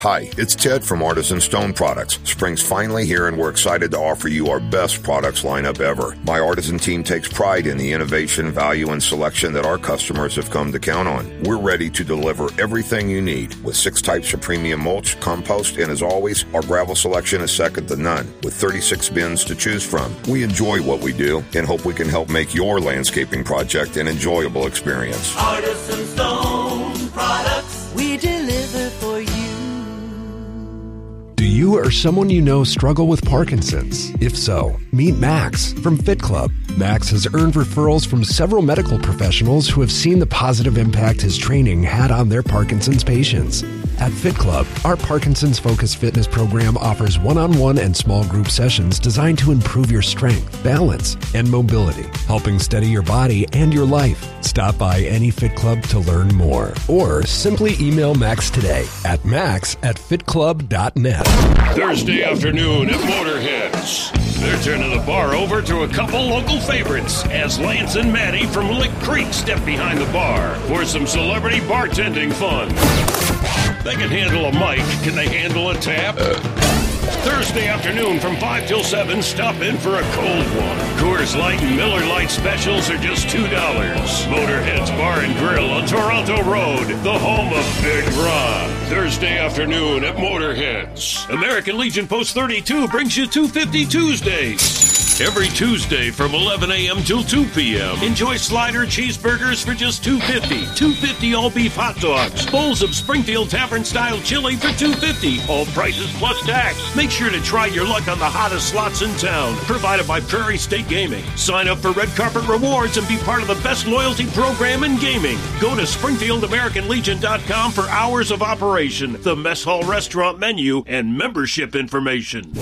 Hi, it's Ted from Artisan Stone Products. Spring's finally here and we're excited to offer you our best products lineup ever. My Artisan team takes pride in the innovation, value, and selection that our customers have come to count on. We're ready to deliver everything you need with 6 types of premium mulch, compost, and as always, our gravel selection is second to none with 36 bins to choose from. We enjoy what we do and hope we can help make your landscaping project an enjoyable experience. Artisan Stone Products, we deliver for you. Do you or someone you know struggle with Parkinson's? If so, meet Max from Fit Club. Max has earned referrals from several medical professionals who have seen the positive impact his training had on their Parkinson's patients. At Fit Club, our Parkinson's-focused fitness program offers one-on-one and small group sessions designed to improve your strength, balance, and mobility, helping steady your body and your life. Stop by any Fit Club to learn more, or simply email Max today at max@fitclub.net. Thursday afternoon at Motorheads. They're turning the bar over to a couple local favorites as Lance and Maddie from Lick Creek step behind the bar for some celebrity bartending fun. They can handle a mic. Can they handle a tap? Thursday afternoon from 5 till 7, stop in for a cold one. Coors Light and Miller Lite specials are just $2. Motorheads Bar and Grill on Toronto Road, the home of Big Ron. Thursday afternoon at Motorheads. American Legion Post 32 brings you 250 Tuesdays. Every Tuesday from 11 a.m. till 2 p.m. Enjoy slider cheeseburgers for just $2.50. $2.50 all beef hot dogs. Bowls of Springfield Tavern style chili for $2.50. All prices plus tax. Make sure to try your luck on the hottest slots in town. Provided by Prairie State Gaming. Sign up for Red Carpet Rewards and be part of the best loyalty program in gaming. Go to SpringfieldAmericanLegion.com for hours of operation, the mess hall restaurant menu, and membership information.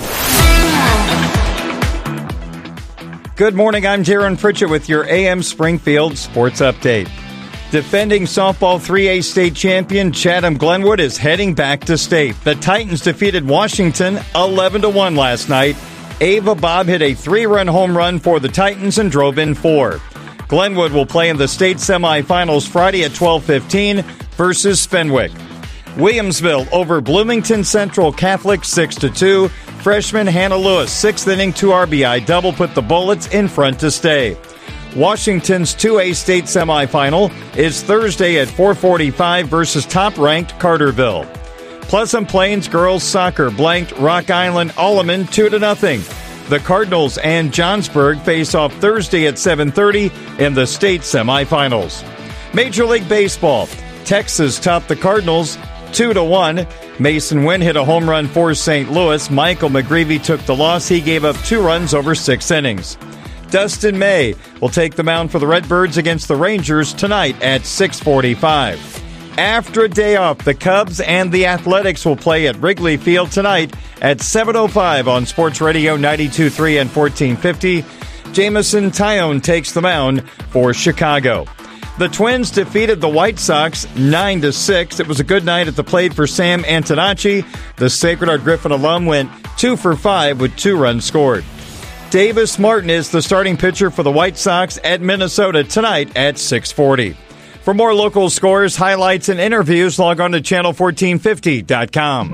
Good morning, I'm Jaron Pritchett with your AM Springfield Sports Update. Defending softball 3A state champion Chatham Glenwood is heading back to state. The Titans defeated Washington 11-1 last night. Ava Bob hit a 3-run home run for the Titans and drove in 4. Glenwood will play in the state semifinals Friday at 12:15 versus Fenwick. Williamsville over Bloomington Central Catholic 6-2. Freshman Hannah Lewis, 6th inning 2 RBI double put the Bullets in front to stay. Washington's 2A state semifinal is Thursday at 4:45 versus top-ranked Carterville. Pleasant Plains girls soccer blanked Rock Island Alleman 2-0. The Cardinals and Johnsburg face off Thursday at 7:30 in the state semifinals. Major League Baseball, Texas topped the Cardinals 2-1. Mason Wynn hit a home run for St. Louis. Michael McGreevy took the loss. He gave up 2 runs over 6 innings. Dustin May will take the mound for the Redbirds against the Rangers tonight at 6:45. After a day off, the Cubs and the Athletics will play at Wrigley Field tonight at 7:05 on Sports Radio 92.3 and 1450. Jameson Tyone takes the mound for Chicago. The Twins defeated the White Sox 9-6. It was a good night at the plate for Sam Antonacci. The Sacred Heart Griffin alum went 2 for 5 with 2 runs scored. Davis Martin is the starting pitcher for the White Sox at Minnesota tonight at 6:40. For more local scores, highlights, and interviews, log on to channel1450.com.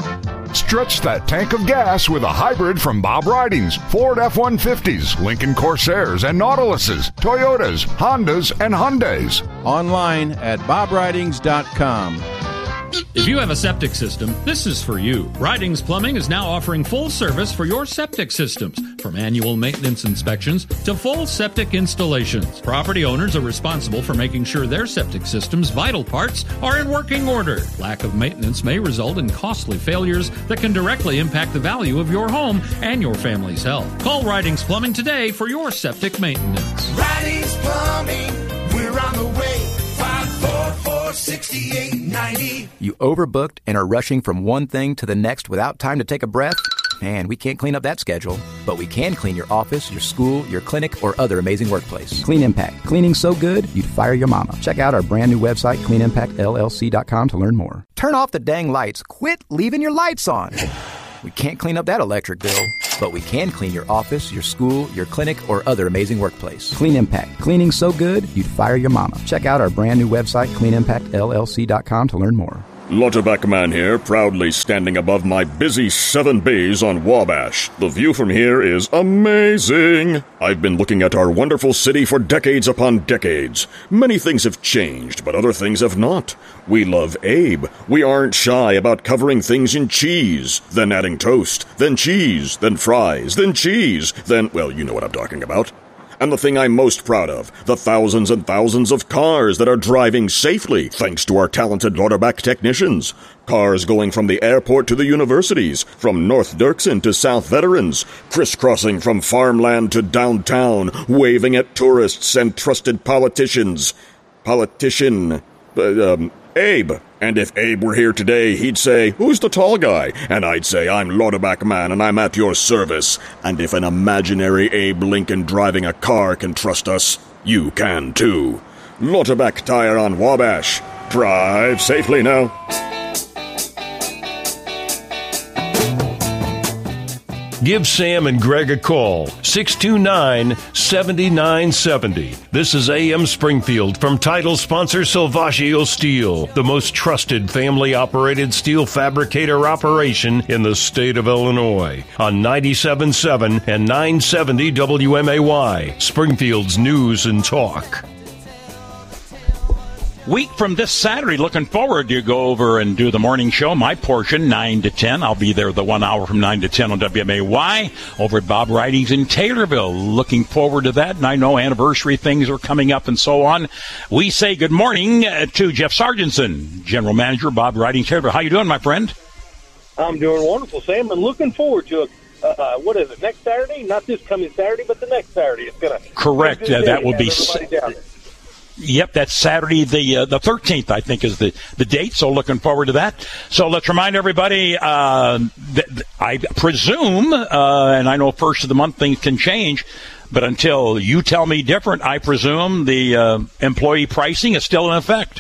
Stretch that tank of gas with a hybrid from Bob Ridings. Ford F-150s, Lincoln Corsairs and Nautiluses, Toyotas, Hondas, and Hyundais. Online at bobridings.com. If you have a septic system, this is for you. Ridings Plumbing is now offering full service for your septic systems, from annual maintenance inspections to full septic installations. Property owners are responsible for making sure their septic system's vital parts are in working order. Lack of maintenance may result in costly failures that can directly impact the value of your home and your family's health. Call Ridings Plumbing today for your septic maintenance. Ridings Plumbing, we're on the way. 544-6890. You overbooked and are rushing from one thing to the next without time to take a breath? Man, we can't clean up that schedule. But we can clean your office, your school, your clinic, or other amazing workplace. Clean Impact. Cleaning so good, you'd fire your mama. Check out our brand new website, cleanimpactllc.com, to learn more. Turn off the dang lights. Quit leaving your lights on. We can't clean up that electric bill, but we can clean your office, your school, your clinic, or other amazing workplace. Clean Impact. Cleaning so good, you'd fire your mama. Check out our brand new website, cleanimpactllc.com, to learn more. Lauterbach Man here, proudly standing above my busy 7 bays on Wabash. The view from here is amazing. I've been looking at our wonderful city for decades upon decades. Many things have changed, but other things have not. We love Abe. We aren't shy about covering things in cheese, then adding toast, then cheese, then fries, then cheese, then, well, you know what I'm talking about. And the thing I'm most proud of, the thousands and thousands of cars that are driving safely thanks to our talented Lauterbach technicians. Cars going from the airport to the universities, from North Dirksen to South Veterans, crisscrossing from farmland to downtown, waving at tourists and trusted politicians. Abe. And if Abe were here today, he'd say, "Who's the tall guy?" And I'd say, "I'm Lauterbach Man, and I'm at your service." And if an imaginary Abe Lincoln driving a car can trust us, you can too. Lauterbach Tire on Wabash. Drive safely now. Give Sam and Greg a call, 629-7970. This is AM Springfield from title sponsor Salvaggio Steel, the most trusted family-operated steel fabricator operation in the state of Illinois, on 97.7 and 970 WMAY, Springfield's News and Talk. Week from this Saturday, looking forward to go over and do the morning show, my portion, 9 to 10. I'll be there the 1 hour from 9 to 10 on WMAY over at Bob Ridings in Taylorville. Looking forward to that, and I know anniversary things are coming up and so on. We say good morning to Jeff Sargentson, General Manager, Bob Ridings Taylorville. How you doing, my friend? I'm doing wonderful, Sam, and looking forward to what is it, next Saturday? Not this coming Saturday, but the next Saturday. It's gonna correct. That will be. Yep, that's Saturday, the 13th, I think, is the date, so looking forward to that. So let's remind everybody, I presume, and I know first of the month things can change, but until you tell me different, I presume the employee pricing is still in effect.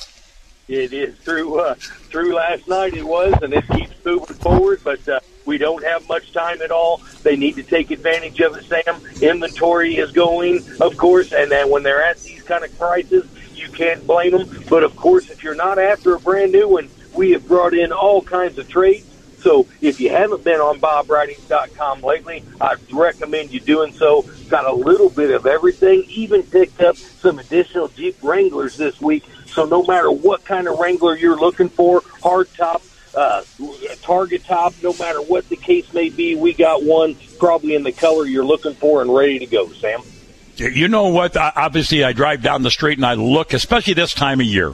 It is through last night it was, and it keeps moving forward, but we don't have much time at all. They need to take advantage of it, Sam. Inventory is going, of course, and then when they're at these kind of prices, you can't blame them. But, of course, if you're not after a brand new one, we have brought in all kinds of trades. So if you haven't been on BobWritings.com lately, I'd recommend you doing so. Got a little bit of everything, even picked up some additional Jeep Wranglers this week. So no matter what kind of Wrangler you're looking for, hard top, target top, no matter what the case may be, we got one probably in the color you're looking for and ready to go, Sam. You know what? Obviously, I drive down the street and I look, especially this time of year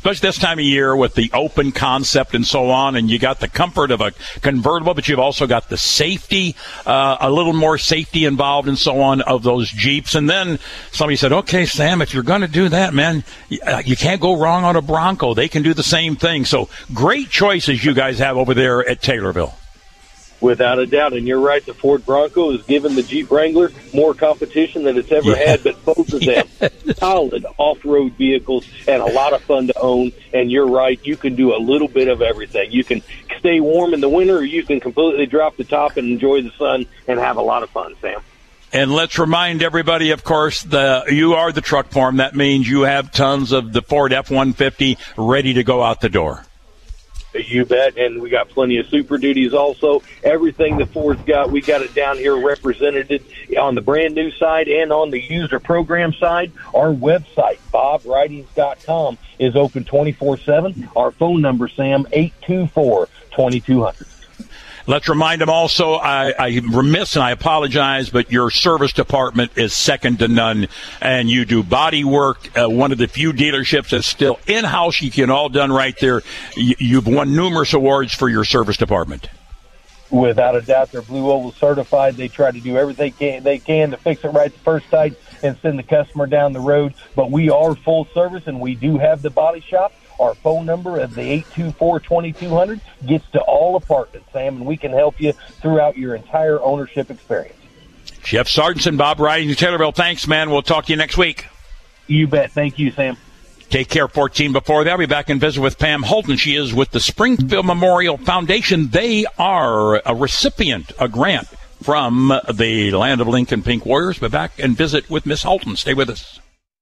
with the open concept and so on, and you got the comfort of a convertible, but you've also got the safety, a little more safety involved and so on of those Jeeps. And then somebody said, okay, Sam, if you're going to do that, man, you can't go wrong on a Bronco. They can do the same thing. So great choices you guys have over there at Taylorville. Without a doubt, and you're right, the Ford Bronco has given the Jeep Wrangler more competition than it's ever had, but both of them solid off-road vehicles and a lot of fun to own. And you're right, you can do a little bit of everything. You can stay warm in the winter, or you can completely drop the top and enjoy the sun and have a lot of fun, Sam. And let's remind everybody, of course, you are the truck farm. That means you have tons of the Ford F-150 ready to go out the door. You bet, and we got plenty of Super Duties also. Everything that Ford's got, we got it down here represented on the brand new side and on the user program side. Our website, BobWritings.com, is open 24/7. Our phone number, Sam, 824-2200. Let's remind them also, I'm remiss and I apologize, but your service department is second to none, and you do body work, one of the few dealerships that's still in-house. You get all done right there. You've won numerous awards for your service department. Without a doubt, they're Blue Oval certified. They try to do everything they can to fix it right the first time and send the customer down the road. But we are full service, and we do have the body shop. Our phone number of the 824-2200 gets to all apartments, Sam, and we can help you throughout your entire ownership experience. Jeff Sargentson, Bob Ridings, Taylorville, thanks, man. We'll talk to you next week. You bet. Thank you, Sam. Take care, 14 before that. I'll be back and visit with Pam Holton. She is with the Springfield Memorial Foundation. They are a recipient, a grant from the Land of Lincoln Pink Warriors. Be back and visit with Miss Holton. Stay with us.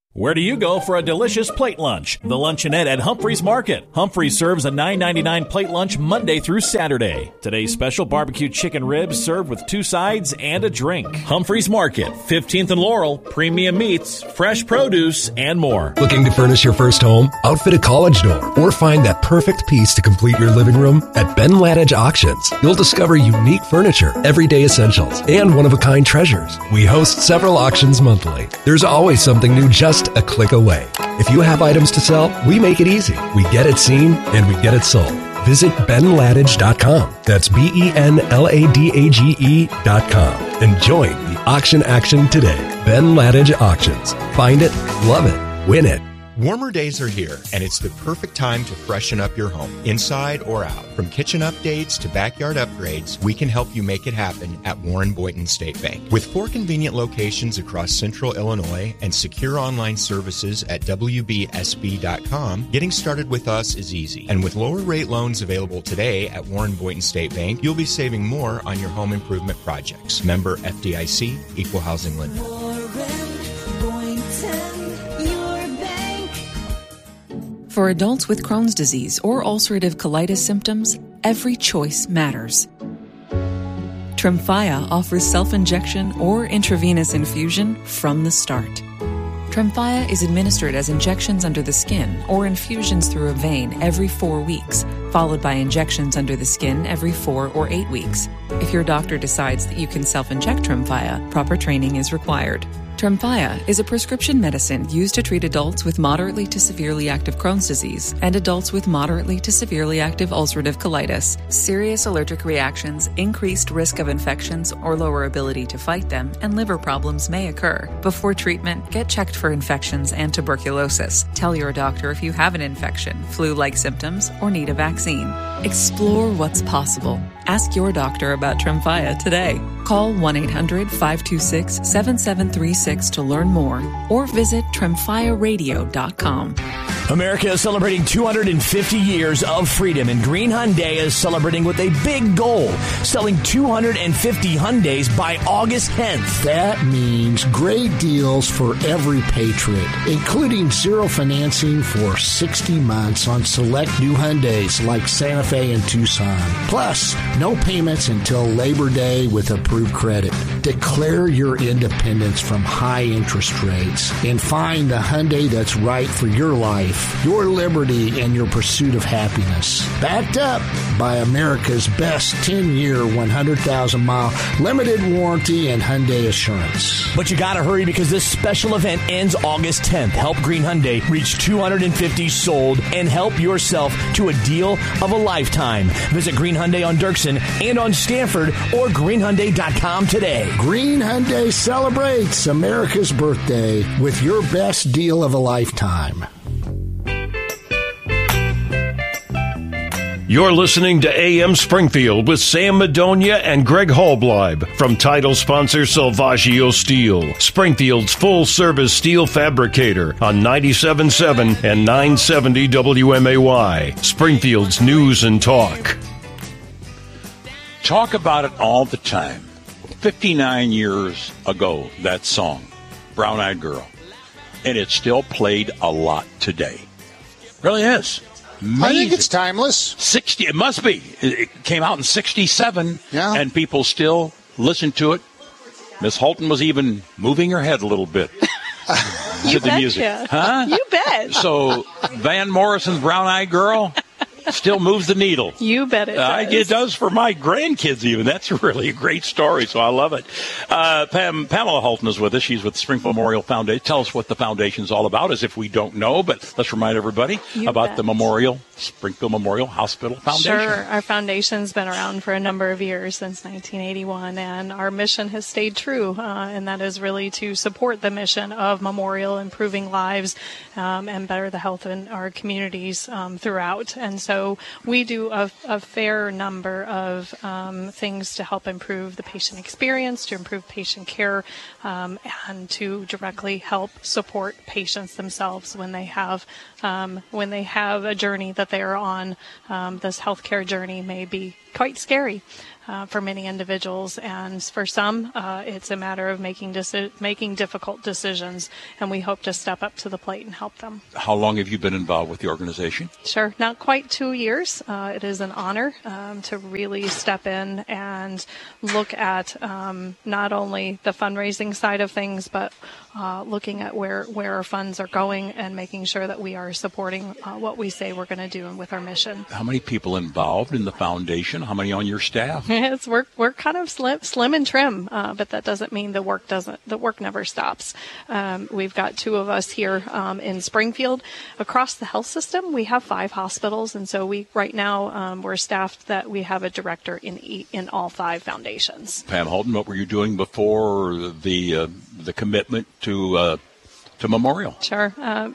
Where do you go for a delicious plate lunch? The Luncheonette at Humphreys Market. Humphreys serves a $9.99 plate lunch Monday through Saturday. Today's special barbecue chicken ribs served with 2 sides and a drink. Humphreys Market, 15th and Laurel, premium meats, fresh produce, and more. Looking to furnish your first home, outfit a college dorm, or find that perfect piece to complete your living room? At Ben Ladage Auctions, you'll discover unique furniture, everyday essentials, and one-of-a-kind treasures. We host several auctions monthly. There's always something new just a click away. If you have items to sell, we make it easy. We get it seen and we get it sold. Visit benladage.com. That's BenLadage.com and join the auction action today. Ben Ladage Auctions. Find it, love it, win it. Warmer days are here, and it's the perfect time to freshen up your home, inside or out. From kitchen updates to backyard upgrades, we can help you make it happen at Warren Boynton State Bank. With 4 convenient locations across central Illinois and secure online services at WBSB.com, getting started with us is easy. And with lower rate loans available today at Warren Boynton State Bank, you'll be saving more on your home improvement projects. Member FDIC, Equal Housing Lender. For adults with Crohn's disease or ulcerative colitis symptoms, every choice matters. Tremfya offers self-injection or intravenous infusion from the start. Tremfya is administered as injections under the skin or infusions through a vein every 4 weeks, followed by injections under the skin every 4 or 8 weeks. If your doctor decides that you can self-inject Tremfya, proper training is required. Tremfya is a prescription medicine used to treat adults with moderately to severely active Crohn's disease and adults with moderately to severely active ulcerative colitis. Serious allergic reactions, increased risk of infections or lower ability to fight them, and liver problems may occur. Before treatment, get checked for infections and tuberculosis. Tell your doctor if you have an infection, flu-like symptoms, or need a vaccine. Explore what's possible. Ask your doctor about Tremfya today. Call 1-800-526-7736 to learn more or visit tremfyaradio.com. America is celebrating 250 years of freedom, and Green Hyundai is celebrating with a big goal, selling 250 Hyundais by August 10th. That means great deals for every patriot, including zero financing for 60 months on select new Hyundais like Santa Fe and Tucson. Plus, no payments until Labor Day with approved credit. Declare your independence from high interest rates and find the Hyundai that's right for your life, your liberty, and your pursuit of happiness. Backed up by America's best 10-year, 100,000-mile limited warranty and Hyundai Assurance. But you gotta hurry because this special event ends August 10th. Help Green Hyundai reach 250 sold and help yourself to a deal of a lifetime. Visit Green Hyundai on Dirksen and on Stanford or greenhyundai.com today. Green Hyundai celebrates America's birthday with your best deal of a lifetime. You're listening to AM Springfield with Sam Madonia and Greg Hallbleib from title sponsor Salvaggio Steel, Springfield's full-service steel fabricator on 97.7 and 970 WMAY, Springfield's News and Talk. Talk about it all the time. 59 years ago, that song, Brown Eyed Girl. And it's still played a lot today. Really is. Amazing. I think it's timeless. 60, it must be. It came out in 67, yeah. And people still listen to it. Miss Holton was even moving her head a little bit to the music. Huh? You bet. So Van Morrison's Brown Eyed Girl still moves the needle. You bet it does. It does for my grandkids even. That's really a great story, so I love it. Pamela Holton is with us. She's with the Springfield Memorial Foundation. Tell us what the foundation's all about, as if we don't know, but let's remind everybody about the Springfield Memorial Hospital Foundation. Sure. Our foundation's been around for a number of years, since 1981, and our mission has stayed true, and that is really to support the mission of Memorial, improving lives and better the health in our communities throughout. And so we do a fair number of things to help improve the patient experience, to improve patient care, and to directly help support patients themselves when they have a journey that they are on. This healthcare journey may be quite scary for many individuals, and for some, it's a matter of making difficult decisions, and we hope to step up to the plate and help them. How long have you been involved with the organization? Sure, not quite 2 years. It is an honor to really step in and look at not only the fundraising side of things, but looking at where our funds are going and making sure that we are supporting what we say we're going to do with our mission. How many people involved in the foundation? How many on your staff? We're kind of slim and trim, but that doesn't mean the work never stops. We've got 2 of us here in Springfield. Across the health system, we have 5 hospitals, and so right now we're staffed that we have a director in all 5 foundations. Pam Holden, what were you doing before the commitment to Memorial? Sure.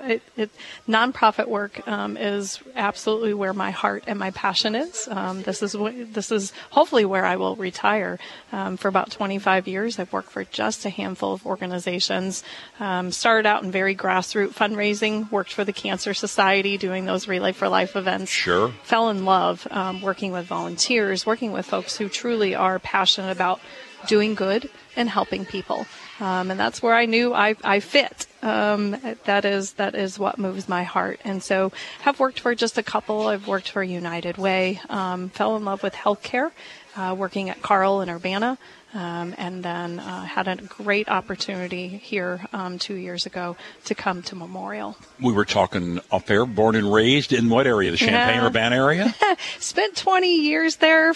Nonprofit work is absolutely where my heart and my passion is. This is hopefully where I will retire. For about 25 years, I've worked for just a handful of organizations. Started out in very grassroots fundraising, worked for the Cancer Society doing those Relay for Life events. Sure. Fell in love working with volunteers, working with folks who truly are passionate about doing good and helping people. And that's where I knew I fit. That is what moves my heart. And so have worked for just a couple. I've worked for United Way, fell in love with healthcare, working at Carle in Urbana. And then had a great opportunity here 2 years ago to come to Memorial. We were talking off air, born and raised in what area? The Champaign-Urbana area? Spent 20 years there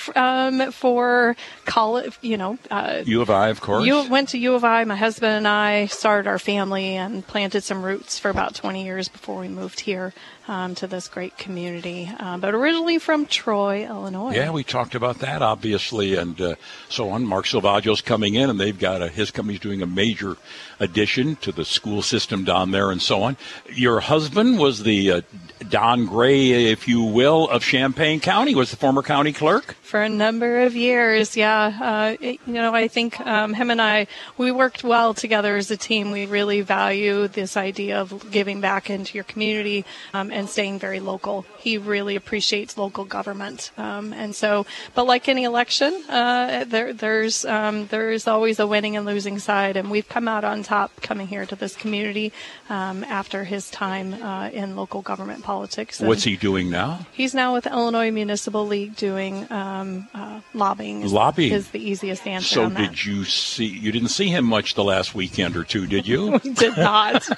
for college, U of I, of course. Went to U of I. My husband and I started our family and planted some roots for about 20 years before we moved here to this great community. But originally from Troy, Illinois. Yeah, we talked about that, obviously, and so on. Mark Silvaggio's coming in, and they've got his company's doing a major addition to the school system down there and so on. Your husband was the Don Gray, if you will, of Champaign County, was the former county clerk? For a number of years, yeah. I think him and I, we worked well together as a team. We really value this idea of giving back into your community and staying very local. He really appreciates local government. And so, but like any election, there's always a winning and losing side. And we've come out on top coming here to this community after his time in local government politics. What's he doing now? He's now with the Illinois Municipal League doing lobbying. Lobbying is the easiest answer. So on that. you didn't see him much the last weekend or two, did you? We did not.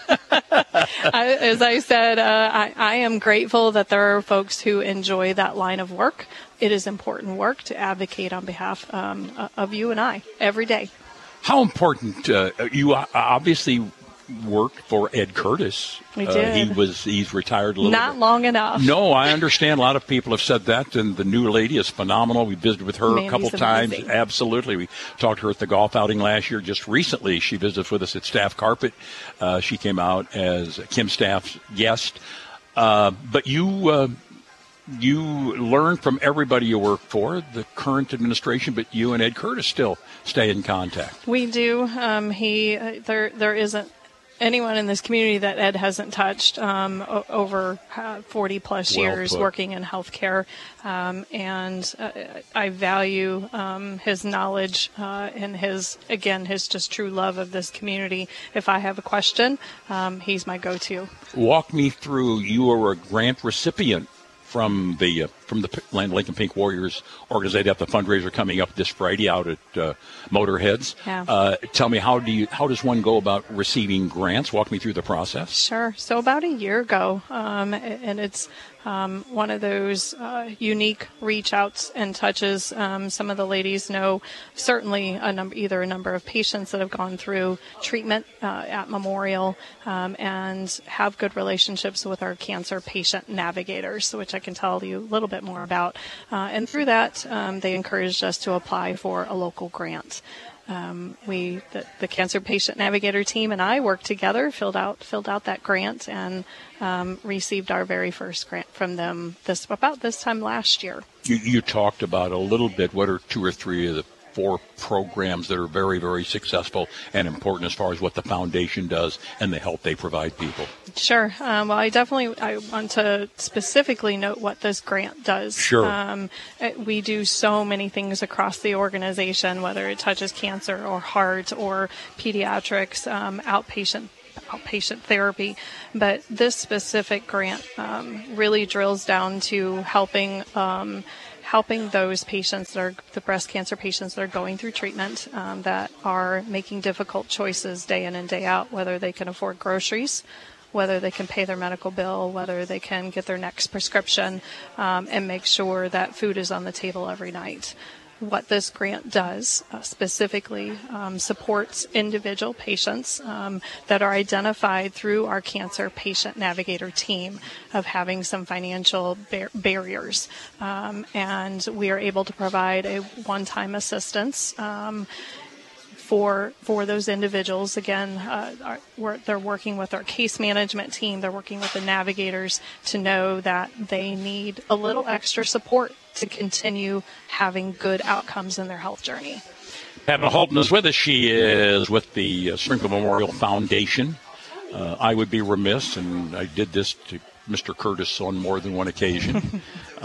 As I said, I am grateful that there are folks who enjoy that line of work. It is important work to advocate on behalf of you and I every day. How important, you obviously worked for Ed Curtis. We did. He's retired a little Not bit. long enough. No, I understand. A lot of people have said that, and the new lady is phenomenal. We visited with her Mandy's a couple times. amazing. Absolutely. We talked to her at the golf outing last year. Just recently, she visited with us at Staff Carpet. She came out as Kim Staff's guest. But you learn from everybody you work for, the current administration, but you and Ed Curtis still stay in contact. We do. There isn't anyone in this community that Ed hasn't touched over 40 plus years working in healthcare, and I value his knowledge and his just true love of this community. If I have a question, he's my go-to. Walk me through. You were a grant recipient from the Lincoln Pink Warriors organization. They have the fundraiser coming up this Friday out at Motorheads. Yeah. Tell me, how does one go about receiving grants? Walk me through the process. Sure. So about a year ago, and it's one of those unique reach outs and touches. Some of the ladies know certainly a number of patients that have gone through treatment at Memorial and have good relationships with our cancer patient navigators, which I can tell you a little bit more about. And through that, they encouraged us to apply for a local grant. The Cancer Patient Navigator team and I worked together, filled out that grant, and received our very first grant from them about this time last year. You talked about a little bit. What are 2 or 3 of the 4 programs that are very, very successful and important as far as what the foundation does and the help they provide people? Sure. Well, I want to specifically note what this grant does. Sure. We do so many things across the organization, whether it touches cancer or heart or pediatrics, outpatient therapy, but this specific grant really drills down to helping those patients that are the breast cancer patients that are going through treatment, that are making difficult choices day in and day out, whether they can afford groceries, whether they can pay their medical bill, whether they can get their next prescription, and make sure that food is on the table every night. What this grant does specifically supports individual patients that are identified through our Cancer Patient Navigator team of having some financial barriers. And we are able to provide a one-time assistance for those individuals. Again, they're working with our case management team. They're working with the navigators to know that they need a little extra support to continue having good outcomes in their health journey. Pamela Holton is with us. She is with the Springfield Memorial Foundation. I would be remiss, and I did this to Mr. Curtis on more than one occasion,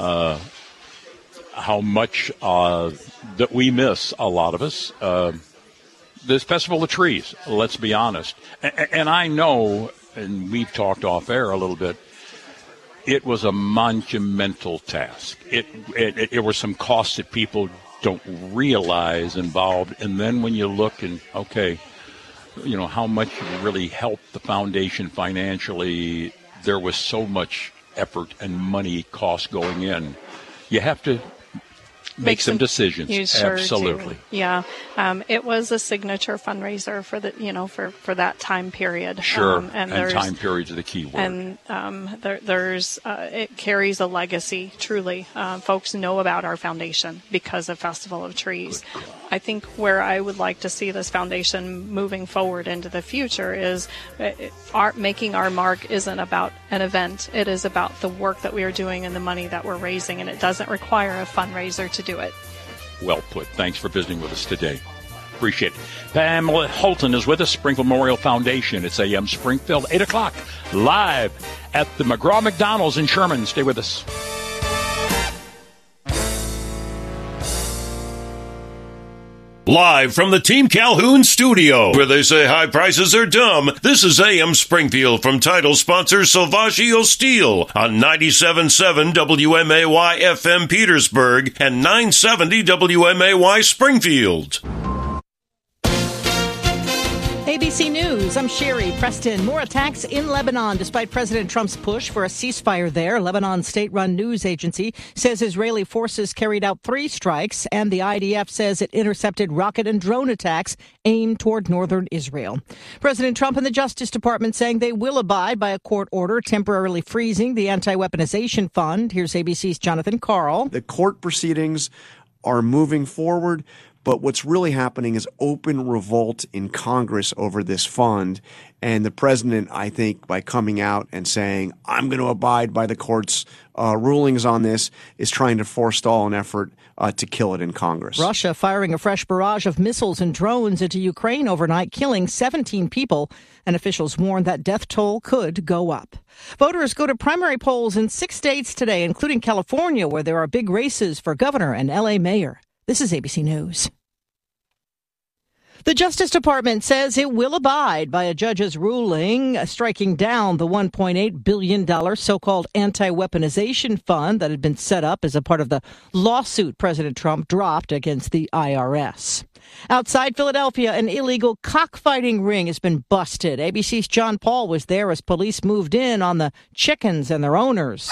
how much that we miss, a lot of us, this Festival of Trees, let's be honest. And I know, and we've talked off air a little bit, it was a monumental task. It were some costs that people don't realize involved. And then when you look and, okay, you know, how much it really helped the foundation financially, there was so much effort and money cost going in. You have to make some decisions. Absolutely. Yeah. It was a signature fundraiser for for that time period. Sure. And time periods are the key word. And it carries a legacy, truly. Folks know about our foundation because of Festival of Trees. I think where I would like to see this foundation moving forward into the future is making our mark isn't about an event. It is about the work that we are doing and the money that we're raising, and it doesn't require a fundraiser to do it. Well put. Thanks for visiting with us today. Appreciate it. Pamela Holton is with us, Springfield Memorial Foundation. It's AM Springfield, 8 o'clock, live at the McGraw-McDonald's in Sherman. Stay with us. Live from the Team Calhoun studio, where they say high prices are dumb, this is AM Springfield from title sponsor Salvaggio Steel on 97.7 WMAY FM Petersburg and 970 WMAY Springfield. ABC News, I'm Sherry Preston. More attacks in Lebanon despite President Trump's push for a ceasefire there. Lebanon's state-run news agency says Israeli forces carried out 3 strikes, and the IDF says it intercepted rocket and drone attacks aimed toward northern Israel. President Trump and the Justice Department saying they will abide by a court order temporarily freezing the anti-weaponization fund. Here's ABC's Jonathan Karl. The court proceedings are moving forward, but what's really happening is open revolt in Congress over this fund. And the president, I think, by coming out and saying, I'm going to abide by the court's rulings on this, is trying to forestall an effort to kill it in Congress. Russia firing a fresh barrage of missiles and drones into Ukraine overnight, killing 17 people. And officials warn that death toll could go up. Voters go to primary polls in 6 states today, including California, where there are big races for governor and L.A. mayor. This is ABC News. The Justice Department says it will abide by a judge's ruling striking down the $1.8 billion so-called anti-weaponization fund that had been set up as a part of the lawsuit President Trump dropped against the IRS. Outside Philadelphia, an illegal cockfighting ring has been busted. ABC's John Paul was there as police moved in on the chickens and their owners.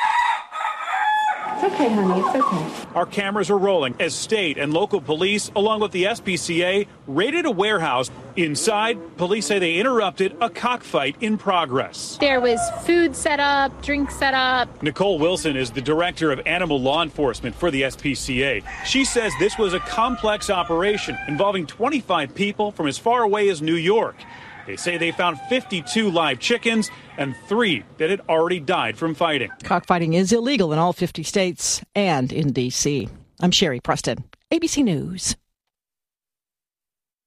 It's okay, honey. It's okay. Our cameras are rolling as state and local police, along with the SPCA, raided a warehouse. Inside, police say they interrupted a cockfight in progress. There was food set up, drinks set up. Nicole Wilson is the director of animal law enforcement for the SPCA. She says this was a complex operation involving 25 people from as far away as New York. They say they found 52 live chickens and 3 that had already died from fighting. Cockfighting is illegal in all 50 states and in D.C. I'm Sherry Preston, ABC News.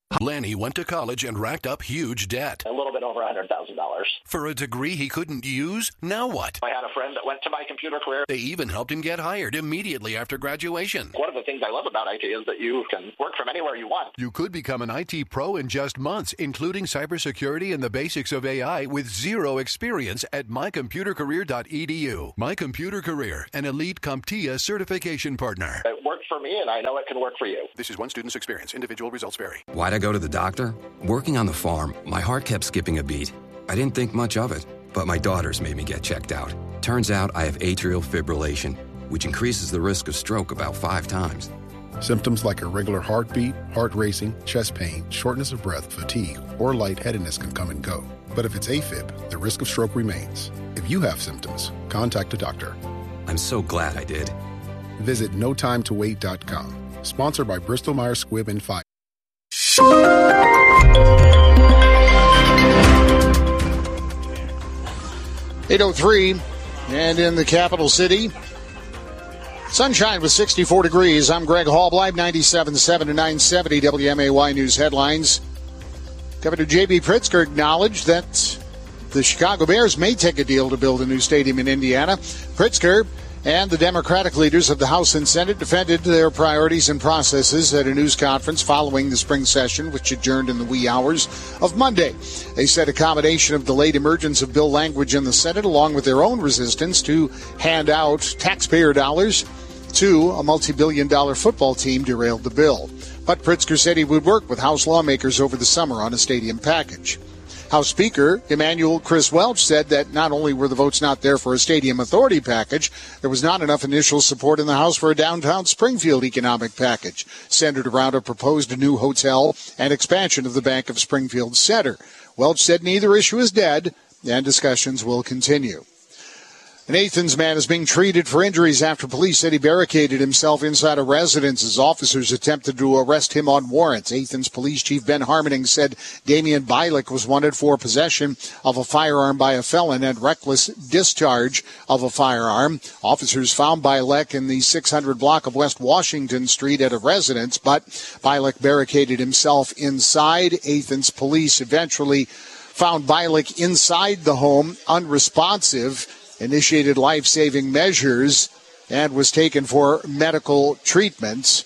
Lanny went to college and racked up huge debt. A little bit over $100,000. For a degree he couldn't use? Now what? I had a friend that went to My Computer Career. They even helped him get hired immediately after graduation. One of the things I love about IT is that you can work from anywhere you want. You could become an IT pro in just months, including cybersecurity and the basics of AI with zero experience at mycomputercareer.edu. My Computer Career, an elite CompTIA certification partner. It worked for me, and I know it can work for you. This is one student's experience. Individual results vary. Why'd I go to the doctor? Working on the farm, my heart kept skipping a beat. I didn't think much of it, but my daughters made me get checked out. Turns out I have atrial fibrillation, which increases the risk of stroke about 5 times. Symptoms like irregular heartbeat, heart racing, chest pain, shortness of breath, fatigue, or lightheadedness can come and go. But if it's AFib, the risk of stroke remains. If you have symptoms, contact a doctor. I'm so glad I did. Visit notimetowait.com. Sponsored by Bristol Myers Squibb and Pfizer. 8:03, and in the capital city, sunshine with 64 degrees. I'm Greg Hall, live 97.7 to 970 WMAY News headlines. Governor J.B. Pritzker acknowledged that the Chicago Bears may take a deal to build a new stadium in Indiana. Pritzker and the Democratic leaders of the House and Senate defended their priorities and processes at a news conference following the spring session, which adjourned in the wee hours of Monday. They said a combination of delayed emergence of bill language in the Senate, along with their own resistance to hand out taxpayer dollars to a multi-billion-dollar football team, derailed the bill. But Pritzker said he would work with House lawmakers over the summer on a stadium package. House Speaker Emanuel Chris Welch said that not only were the votes not there for a stadium authority package, there was not enough initial support in the House for a downtown Springfield economic package centered around a proposed new hotel and expansion of the Bank of Springfield Center. Welch said neither issue is dead and discussions will continue. An Athens man is being treated for injuries after police said he barricaded himself inside a residence as officers attempted to arrest him on warrants. Athens Police Chief Ben Harmoning said Damian Bialik was wanted for possession of a firearm by a felon and reckless discharge of a firearm. Officers found Bialik in the 600 block of West Washington Street at a residence, but Bialik barricaded himself inside. Athens police eventually found Bialik inside the home, unresponsive, initiated life-saving measures, and was taken for medical treatments.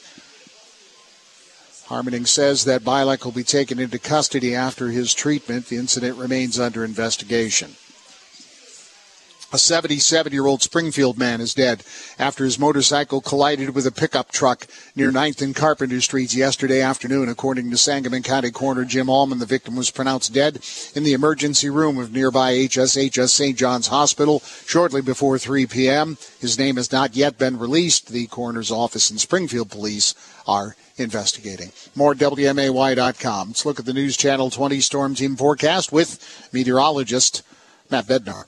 Harmoning says that Bialik will be taken into custody after his treatment. The incident remains under investigation. A 77-year-old Springfield man is dead after his motorcycle collided with a pickup truck near 9th and Carpenter Streets yesterday afternoon. According to Sangamon County Coroner Jim Allman, the victim was pronounced dead in the emergency room of nearby HSHS St. John's Hospital shortly before 3 p.m. His name has not yet been released. The coroner's office and Springfield police are investigating. More at WMAY.com. Let's look at the News Channel 20 Storm Team forecast with meteorologist Matt Bednar.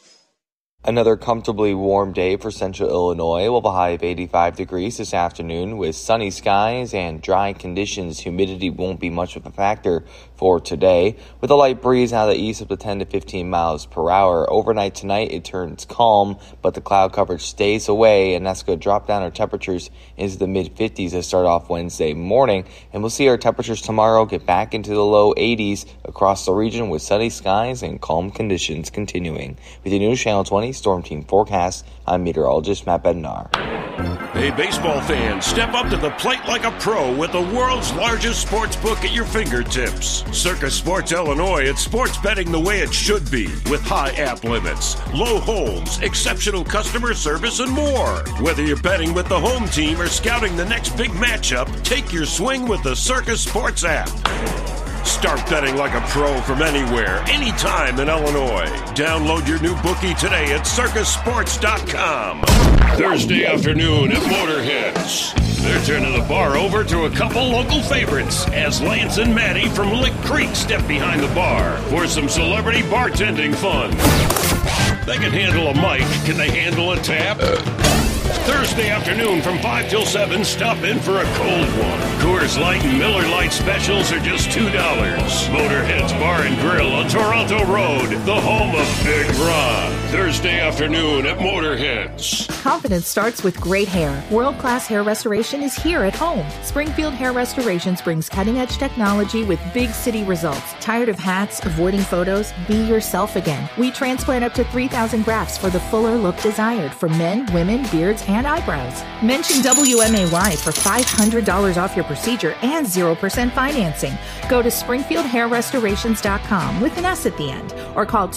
Another comfortably warm day for central Illinois. We'll have a high of 85 degrees this afternoon with sunny skies and dry conditions. Humidity won't be much of a factor for today. With a light breeze out of the east up to 10 to 15 miles per hour. Overnight tonight, it turns calm, but the cloud coverage stays away, and that's going to drop down our temperatures into the mid-50s to start off Wednesday morning. And we'll see our temperatures tomorrow get back into the low 80s across the region with sunny skies and calm conditions continuing. With the News Channel 20 Storm Team forecast, I'm meteorologist Matt Bednar. Hey, baseball fans, step up to the plate like a pro with the world's largest sports book at your fingertips. Circus Sports Illinois, it's sports betting the way it should be, with high app limits, low holds, exceptional customer service, and more. Whether you're betting with the home team or scouting the next big matchup, take your swing with the Circus Sports app. Start betting like a pro from anywhere, anytime in Illinois. Download your new bookie today at circusports.com. Thursday afternoon at Motorheads. They're turning the bar over to a couple local favorites as Lance and Maddie from Lick Creek step behind the bar for some celebrity bartending fun. They can handle a mic. Can they handle a tap? Thursday afternoon from 5 till 7, stop in for a cold one. Coors Light and Miller Lite specials are just $2. Motorhead's Bar and Grill on Toronto Road, the home of Big Ron. Thursday afternoon at Motorheads. Confidence starts with great hair. World-class hair restoration is here at home. Springfield Hair Restorations brings cutting-edge technology with big city results. Tired of hats, avoiding photos? Be yourself again. We transplant up to 3,000 grafts for the fuller look desired for men, women, beards, and eyebrows. Mention WMAY for $500 off your procedure and 0% financing. Go to SpringfieldHairRestorations.com with an S at the end, or call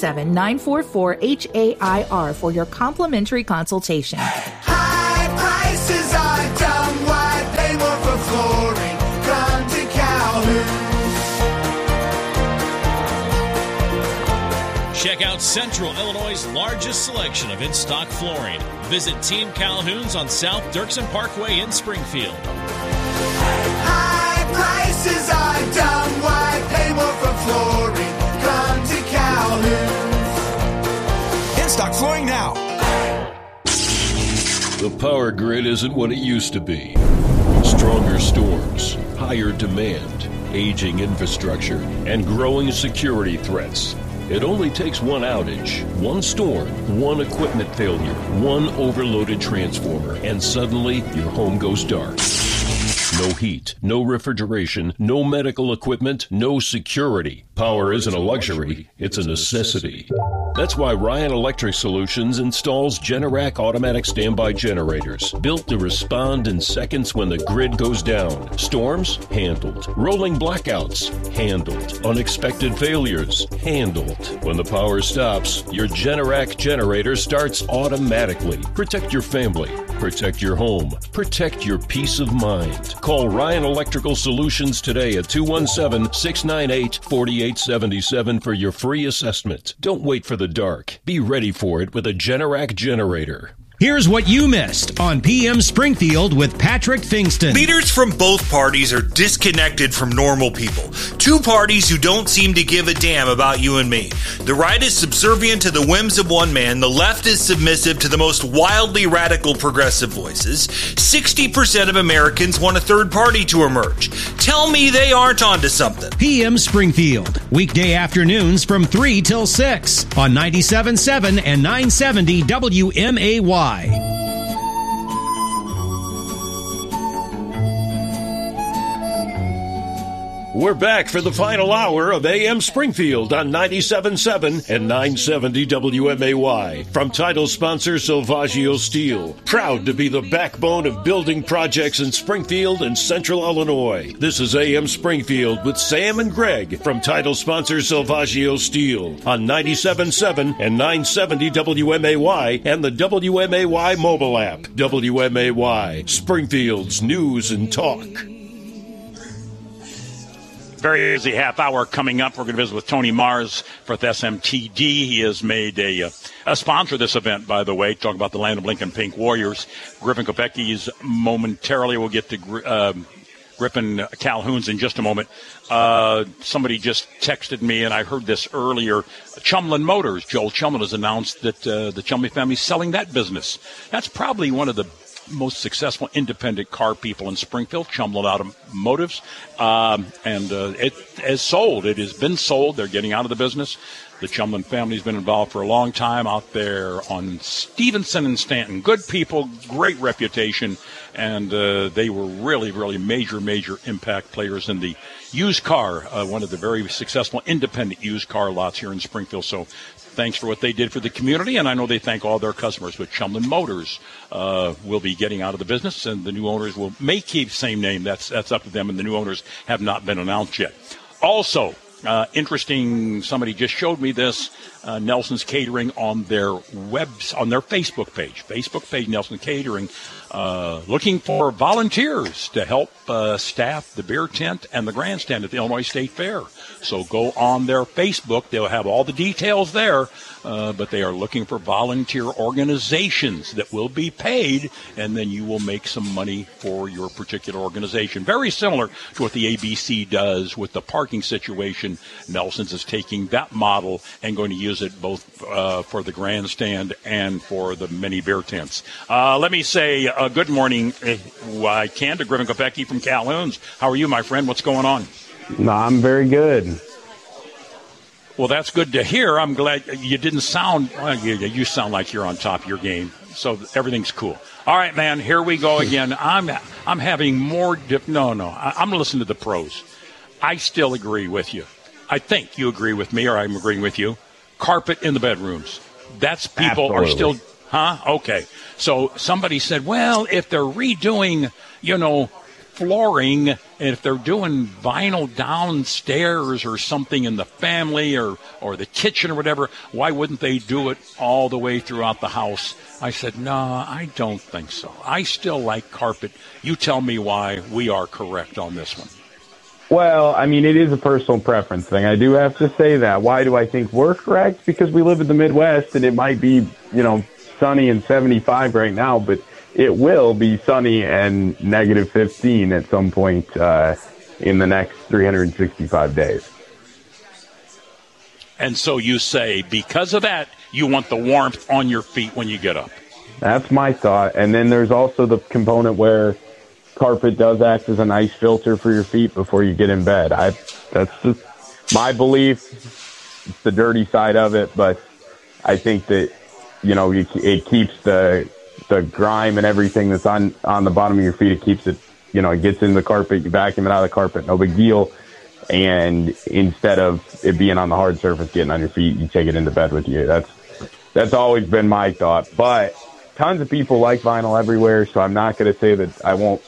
217-944-HAIR for your complimentary consultation. High prices are dumb. What they want for flooring. Come to Calhoun's. Check out Central Illinois' largest selection of in-stock flooring. Visit Team Calhoun's on South Dirksen Parkway in Springfield. High prices are dumb. What they want for flooring. Come to Calhoun's. In-stock flooring now. The power grid isn't what it used to be. Stronger storms, higher demand, aging infrastructure, and growing security threats. It only takes one outage, one storm, one equipment failure, one overloaded transformer, and suddenly your home goes dark. No heat, no refrigeration, no medical equipment, no security. Power isn't a luxury, it's a necessity. That's why Ryan Electric Solutions installs Generac automatic standby generators, built to respond in seconds when the grid goes down. Storms? Handled. Rolling blackouts? Handled. Unexpected failures? Handled. When the power stops, your Generac generator starts automatically. Protect your family. Protect your home. Protect your peace of mind. Call Ryan Electrical Solutions today at 217-698-4877 for your free assessment. Don't wait for the dark. Be ready for it with a Generac generator. Here's what you missed on PM Springfield with Patrick Fingston. Leaders from both parties are disconnected from normal people. Two parties who don't seem to give a damn about you and me. The right is subservient to the whims of one man. The left is submissive to the most wildly radical progressive voices. 60% of Americans want a third party to emerge. Tell me they aren't onto something. PM Springfield, weekday afternoons from 3 till 6 on 97.7 and 970 WMAY. We're back for the final hour of AM Springfield on 97.7 and 970 WMAY. From title sponsor Silvaggio Steel. Proud to be the backbone of building projects in Springfield and Central Illinois. This is AM Springfield with Sam and Greg from title sponsor Silvaggio Steel on 97.7 and 970 WMAY and the WMAY mobile app. WMAY, Springfield's news and talk. Very busy half hour coming up. We're going to visit with Tony Mars for SMTD. He has made a sponsor of this event, by the way, talking about the Land of Lincoln Pink Warriors. Griffin Kopecki's momentarily. We'll get to Griffin Calhoun's in just a moment. Somebody just texted me, and I heard this earlier. Chumlin Motors. Joel Chumlin has announced that the Chumlin family is selling that business. That's probably one of the most successful independent car people in Springfield, Chumlin Automotives, and it has sold. It has been sold. They're getting out of the business. The Chumlin family's been involved for a long time out there on Stevenson and Stanton. Good people, great reputation, and they were really, really major impact players in the used car, one of the very successful independent used car lots here in Springfield. So thanks for what they did for the community, and I know they thank all their customers. But Chumlin Motors will be getting out of the business, and the new owners may keep the same name. That's up to them, and the new owners have not been announced yet. Also, interesting, somebody just showed me this, Nelson's Catering on their Facebook page, Nelson Catering, looking for volunteers to help staff the beer tent and the grandstand at the Illinois State Fair. So go on their Facebook. They'll have all the details there, but they are looking for volunteer organizations that will be paid, and then you will make some money for your particular organization. Very similar to what the ABC does with the parking situation. Nelson's is taking that model and going to use it both for the grandstand and for the many beer tents. Let me say good morning, to Griffin Kopecki from Calhoun's. How are you, my friend? What's going on? No, I'm very good. Well, that's good to hear. I'm glad you didn't sound. Well, you sound like you're on top of your game, so everything's cool. All right, man. Here we go again. I'm having more. I'm listening to the pros. I still agree with you. I think you agree with me, or I'm agreeing with you. Carpet in the bedrooms. That's people Absolutely. are still. Huh? Okay. So somebody said, well, if they're redoing, flooring, and if they're doing vinyl downstairs or something in the family or the kitchen or whatever, why wouldn't they do it all the way throughout the house? I said, no, I don't think so. I still like carpet. You tell me why we are correct on this one. Well, I mean, it is a personal preference thing. I do have to say that. Why do I think we're correct? Because we live in the Midwest, and it might be, sunny and 75 right now, but it will be sunny and negative 15 at some point in the next 365 days. And so you say, because of that, you want the warmth on your feet when you get up. That's my thought. And then there's also the component where carpet does act as a nice filter for your feet before you get in bed. That's just my belief. It's the dirty side of it, but I think that, it keeps the grime and everything that's on the bottom of your feet. It keeps it, it gets in the carpet, you vacuum it out of the carpet, no big deal. And instead of it being on the hard surface, getting on your feet, you take it into bed with you. That's always been my thought. But tons of people like vinyl everywhere, so I'm not going to say that I won't.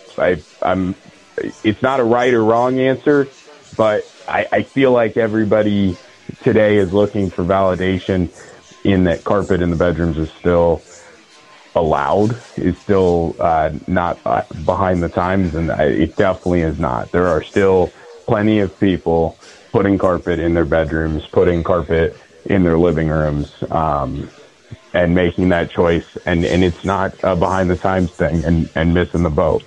It's not a right or wrong answer, but I feel like everybody today is looking for validation in that carpet in the bedrooms is still allowed, is still not behind the times, and it definitely is not. There are still plenty of people putting carpet in their bedrooms, putting carpet in their living rooms, and making that choice, and it's not a behind the times thing and missing the boat.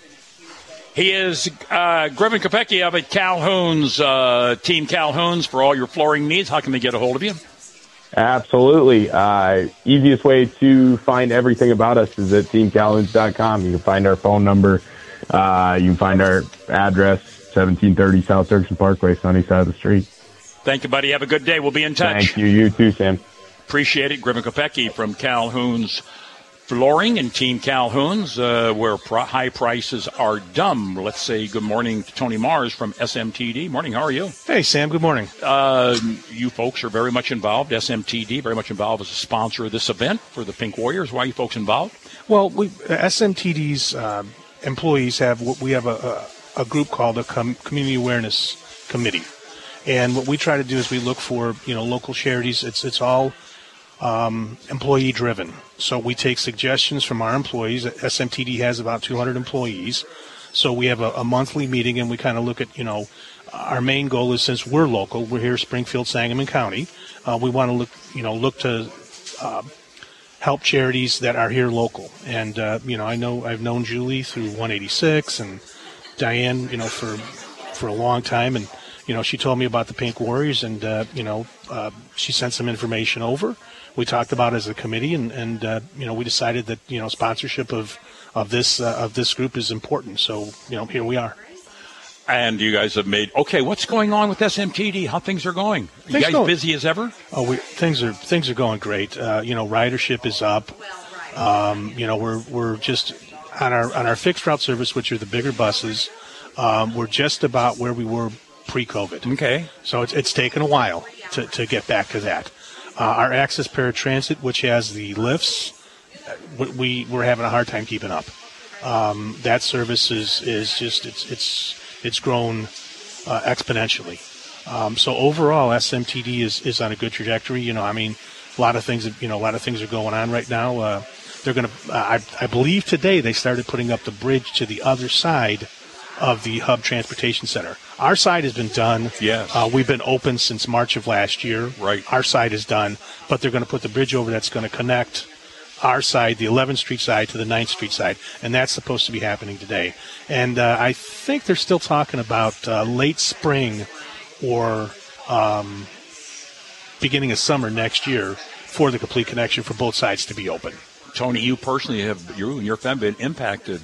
He is Griffin Kopecky of at Calhoun's, Team Calhoun's, for all your flooring needs. How can they get a hold of you? Absolutely. Easiest way to find everything about us is at teamcalhouns.com. You can find our phone number. You can find our address, 1730 South Dirksen Parkway, sunny side of the street. Thank you, buddy. Have a good day. We'll be in touch. Thank you. You too, Sam. Appreciate it. Griffin Kopecky from Calhoun's Flooring and Team Calhoun's, where high prices are dumb. Let's say good morning to Tony Mars from SMTD. Morning, how are you? Hey, Sam, good morning. You folks are very much involved. SMTD, very much involved as a sponsor of this event for the Pink Warriors. Why are you folks involved? Well, SMTD's employees have a group called a Community Awareness Committee. And what we try to do is we look for, local charities. It's all employee driven. So we take suggestions from our employees. SMTD has about 200 employees. So we have a monthly meeting, and we kind of look at, our main goal is, since we're local, we're here, Springfield, Sangamon County. We want to look to help charities that are here local. And, I've known Julie through 186 and Diane, for a long time. And, she told me about the Pink Warriors, and, she sent some information over. We talked about it as a committee, and we decided that, sponsorship of this group is important. So, here we are. And you guys have what's going on with SMTD? How things are going? You guys busy as ever? Oh, things are going great. Ridership is up. We're just on our fixed route service, which are the bigger buses. We're just about where we were pre-COVID. Okay. So it's taken a while to get back to that. Our Access Paratransit, which has the lifts, we're having a hard time keeping up. That service is just it's grown exponentially. So overall, SMTD is on a good trajectory. A lot of things are going on right now. They're going to, I believe today they started putting up the bridge to the other side of the Hub Transportation Center. Our side has been done. Yes. We've been open since March of last year. Right. Our side is done, but they're going to put the bridge over that's going to connect our side, the 11th Street side, to the 9th Street side, and that's supposed to be happening today. And I think they're still talking about late spring or beginning of summer next year for the complete connection for both sides to be open. Tony, you personally you and your family been impacted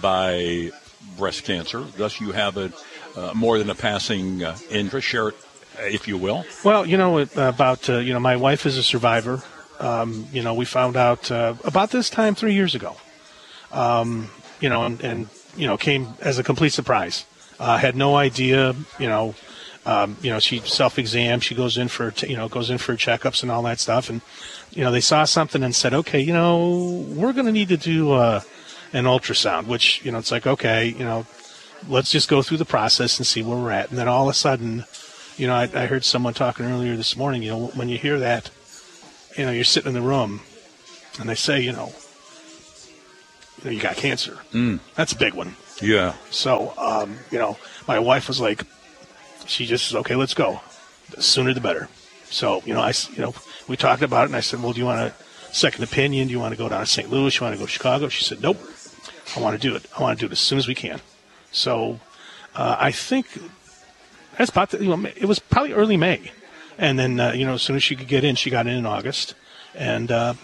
by breast cancer. Thus, you have more than a passing interest. Share it if you will? Well, my wife is a survivor. We found out about this time 3 years ago. And came as a complete surprise. Had no idea, she self-exam, she goes in for checkups and all that stuff. And, they saw something and said, okay, we're going to need to do an ultrasound, which, it's like, okay, let's just go through the process and see where we're at. And then all of a sudden, I heard someone talking earlier this morning, when you hear that, you're sitting in the room and they say, you got cancer. That's a big one. Yeah. So, my wife was like, she just said, okay, let's go. The sooner the better. So, we talked about it and I said, well, do you want a second opinion? Do you want to go down to St. Louis? You want to go to Chicago? She said, nope. I want to do it. I want to do it as soon as we can. So, I think that's about it was probably early May. And then, as soon as she could get in, she got in August. And, like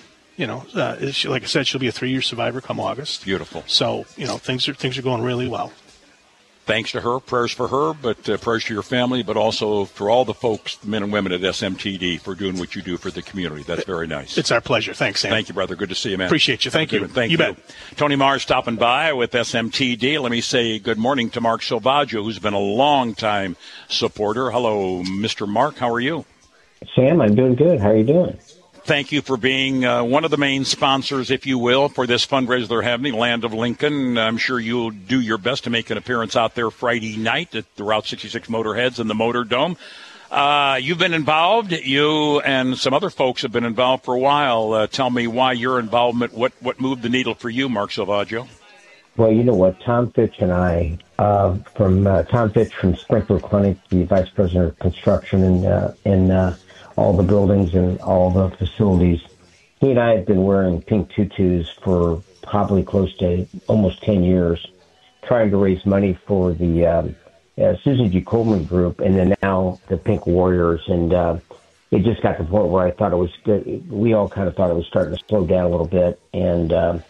I said, she'll be a 3-year survivor come August. Beautiful. So, things are going really well. Thanks to her, prayers for her, but prayers to your family, but also for all the folks, the men and women at SMTD, for doing what you do for the community. That's very nice. It's our pleasure. Thanks, Sam. Thank you, brother. Good to see you, man. Appreciate you. Thank you. Thank you. Bet. Tony Marr stopping by with SMTD. Let me say good morning to Mark Silvaggio, who's been a long-time supporter. Hello, Mr. Mark. How are you? Sam, I'm doing good. How are you doing? Thank you for being one of the main sponsors, if you will, for this fundraiser they're having, Land of Lincoln. I'm sure you'll do your best to make an appearance out there Friday night at the Route 66 Motorheads in the Motor Dome. You've been involved. You and some other folks have been involved for a while. Tell me why your involvement, what moved the needle for you, Mark Silvaggio? Well, you know what? Tom Fitch and I, Tom Fitch from Sprinkler Clinic, the Vice President of Construction in all the buildings and all the facilities. He and I have been wearing pink tutus for probably close to almost 10 years, trying to raise money for the Susan G. Komen Group and then now the Pink Warriors. And it just got to the point where I thought it was good. We all kind of thought it was starting to slow down a little bit. And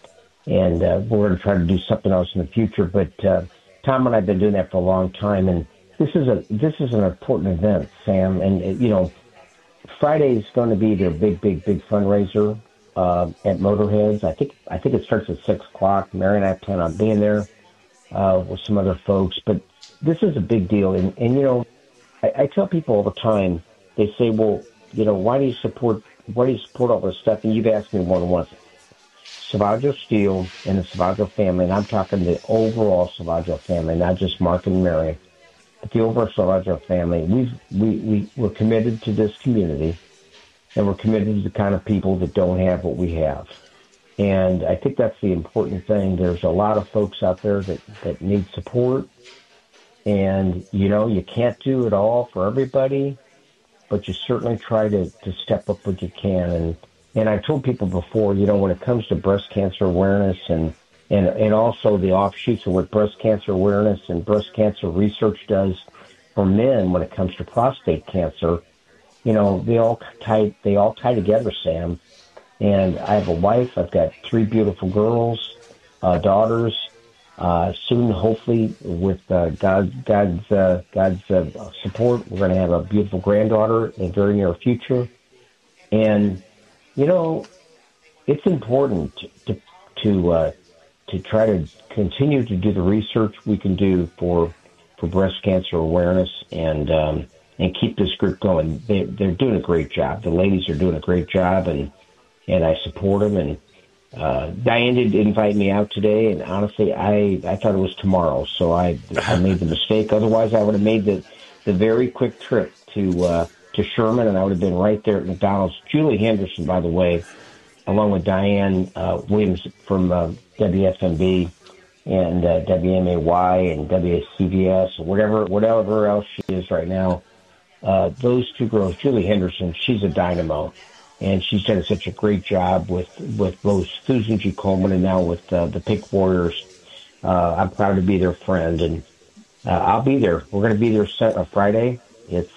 we're going to try to do something else in the future. But Tom and I have been doing that for a long time. And this is an important event, Sam. And, Friday is going to be their big fundraiser at Motorheads. I think it starts at 6:00. Mary and I plan on being there with some other folks. But this is a big deal. And I tell people all the time, they say, well, why do you support all this stuff? And you've asked me more than once. Silvaggio Steel and the Silvaggio family, and I'm talking the overall Silvaggio family, not just Mark and Mary. The overall Silvaggio family, we're committed to this community, and we're committed to the kind of people that don't have what we have. And I think that's the important thing. There's a lot of folks out there that need support, and, you can't do it all for everybody, but you certainly try to step up what you can. And I told people before, when it comes to breast cancer awareness and also the offshoots of what breast cancer awareness and breast cancer research does for men when it comes to prostate cancer, they all tie together, Sam. And I have a wife. I've got 3 beautiful girls, daughters. Soon, hopefully, with God's support, we're going to have a beautiful granddaughter in the very near future. And it's important to try to continue to do the research we can do for breast cancer awareness and keep this group going. They're doing a great job. The ladies are doing a great job, and I support them. And Diane did invite me out today, and honestly, I thought it was tomorrow, so I made the mistake. Otherwise, I would have made the very quick trip to Sherman, and I would have been right there at McDonald's. Julie Henderson, by the way, along with Diane Williams from WFMB and WMAY and WCVS, whatever else she is right now. Those 2 girls, Julie Henderson, she's a dynamo, and she's done such a great job with both Susan G. Komen and now with the Pink Warriors. I'm proud to be their friend, and I'll be there. We're going to be there Friday. It's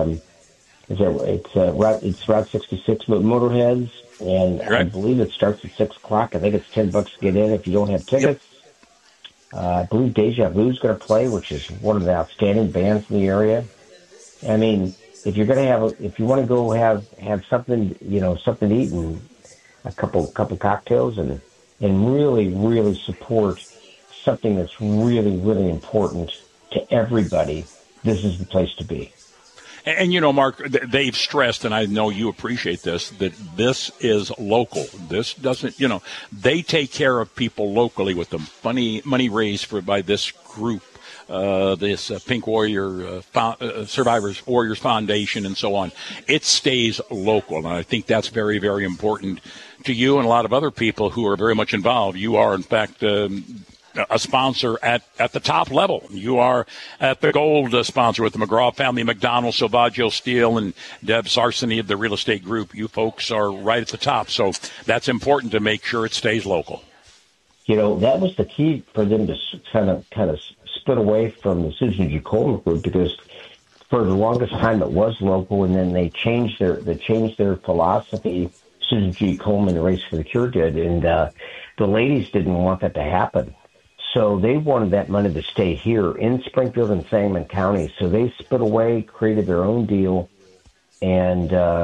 Route 66 Motorheads. And I believe it starts at 6:00. I think it's $10 to get in if you don't have tickets. Yep. I believe Deja Vu is going to play, which is one of the outstanding bands in the area. I mean, if you're going to if you want to go have something, something to eat and a couple cocktails and really support something that's really, really important to everybody, this is the place to be. And, Mark, they've stressed, and I know you appreciate this, that this is local. This doesn't, they take care of people locally with the money raised by this group, this Pink Warrior Survivors Warriors Foundation and so on. It stays local, and I think that's very, very important to you and a lot of other people who are very much involved. You are, in fact, a sponsor at the top level. You are at the gold sponsor with the McGraw family, McDonald, Silvaggio Steel, and Deb Sarseny of the real estate group. You folks are right at the top, so that's important to make sure it stays local. That was the key for them to kind of split away from the Susan G. Komen group, because for the longest time it was local, and then they changed their philosophy. Susan G. Komen, Race for the Cure did, and the ladies didn't want that to happen. So they wanted that money to stay here in Springfield and Sangamon County. So they split away, created their own deal. And,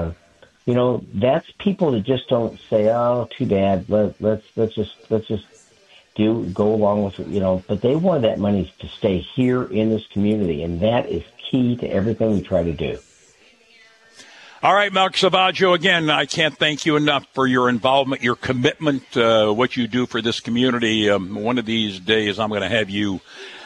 that's people that just don't say, oh, too bad. Let's just go along with it, but they wanted that money to stay here in this community. And that is key to everything we try to do. All right, Mark Silvaggio, again, I can't thank you enough for your involvement, your commitment, what you do for this community. One of these days I'm going to have you,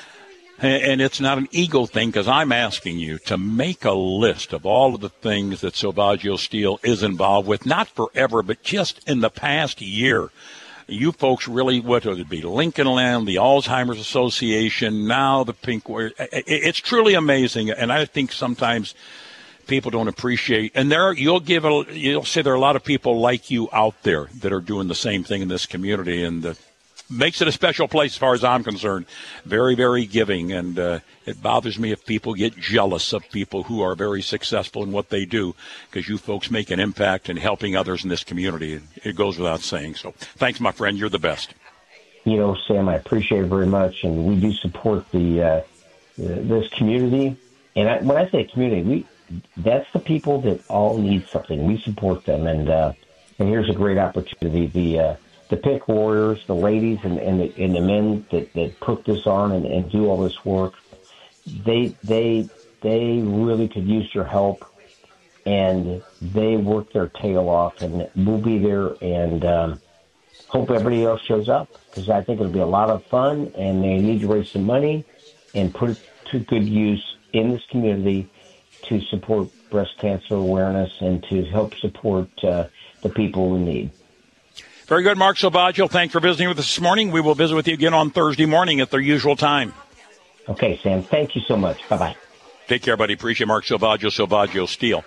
and it's not an ego thing, because I'm asking you to make a list of all of the things that Silvaggio Steel is involved with, not forever, but just in the past year. You folks really, what would it be, Lincoln Land, the Alzheimer's Association, now the Pink Warrior. It's truly amazing, and I think sometimes people don't appreciate, and you'll say there are a lot of people like you out there that are doing the same thing in this community, and makes it a special place as far as I'm concerned. Very, very giving, and it bothers me if people get jealous of people who are very successful in what they do, because you folks make an impact in helping others in this community. It goes without saying. So thanks, my friend. You're the best. Sam, I appreciate it very much, and we do support this community. And when I say community, that's the people that all need something. We support them, and here's a great opportunity. The Pink Warriors, the ladies, and the men that put this on and do all this work, they really could use your help, and they work their tail off, and we'll be there, and hope everybody else shows up, because I think it'll be a lot of fun, and they need to raise some money and put it to good use in this community to support breast cancer awareness and to help support the people in need. Very good, Mark Silvaggio. Thanks for visiting with us this morning. We will visit with you again on Thursday morning at their usual time. Okay, Sam. Thank you so much. Bye-bye. Take care, buddy. Appreciate Mark Silvaggio Steel.